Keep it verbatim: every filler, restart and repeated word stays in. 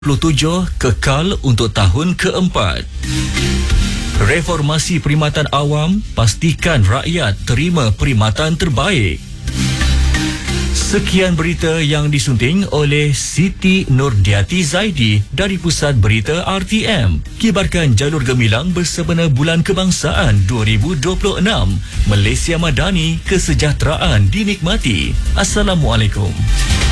dua puluh tujuh kekal untuk tahun keempat. Reformasi perkhidmatan awam, pastikan rakyat terima perkhidmatan terbaik. Sekian berita yang disunting oleh Siti Nurdiati Zaidi dari Pusat Berita R T M. Kibarkan jalur gemilang bersempena Bulan Kebangsaan dua ribu dua puluh enam. Malaysia Madani, kesejahteraan dinikmati. Assalamualaikum.